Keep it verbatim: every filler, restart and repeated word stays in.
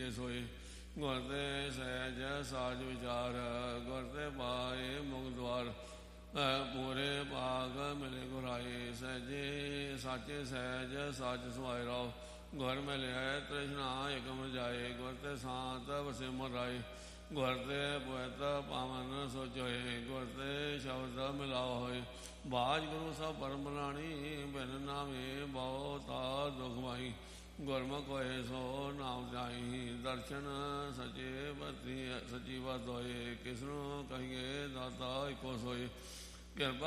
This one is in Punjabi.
ਕੀਤੇ ਸੋਏ। ਗੁਰ ਤੇ ਸਹਿਜ ਸਾਜ ਵਿਚਾਰ, ਗੁਰ ਤੇ ਪਾਏ ਮੁਖ ਦੁਆਰ। ਪੂਰੇ ਭਾਗ ਮਿਲੇ ਗੁਰਾਏ, ਸਹਿਜੇ ਸਾਚੇ ਸਹਿਜ ਸਾਚ ਸੁਹਾਏ ਰਾਓ। ਗੁਰ ਮਿਲਿਆ ਤ੍ਰਿਸ਼ਨਾ ਏਕਮ ਜਾਏ, ਗੁਰ ਤੇ ਸਾਤ ਵਸੇ ਮਨ ਰਾਏ। ਗੁਰ ਤੇ ਪਵਿੱਤ ਪਾਵਨ ਸੋਚੋਏ, ਗੁਰ ਤੇ ਸ਼ਬਦ ਮਿਲਾਓ ਹੋਏ। ਬਾਜ ਗੁਰੂ ਸਭ ਪਰਮ ਪ੍ਰਾਣੀ, ਬਿਨ ਨਾਮੇ ਬਹੁ ਤਾ ਦੁਖ ਮਾਈ। ਗੁਰਮੁਖ ਹੋਏ ਸੋ ਨਾਮ ਧਿਆਈ, ਦਰਸ਼ਨ ਸਚੇ ਬਤੀ ਸਚੀ ਬਾਤ ਹੋਏ। ਕਿਸਨੂੰ ਕਹੀਏ ਦਾਤਾ ਇੱਕੋ ਸੋਏ, ਕਿਰਪਾ